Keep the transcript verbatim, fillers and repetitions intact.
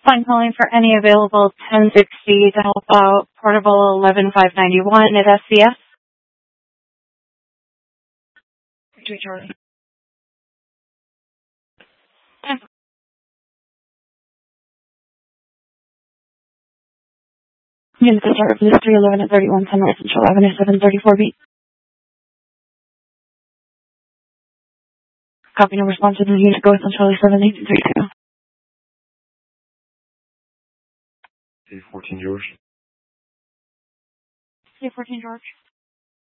I'm calling for any available ten sixty to help out portable eleven five ninety-one at S C S. To Charlie. Unit to start with three eleven at thirty-one ten North Central Avenue, seven thirty-four B. Copy no response to the unit goes on Charlie seven eight three two. A fourteen George. A fourteen George.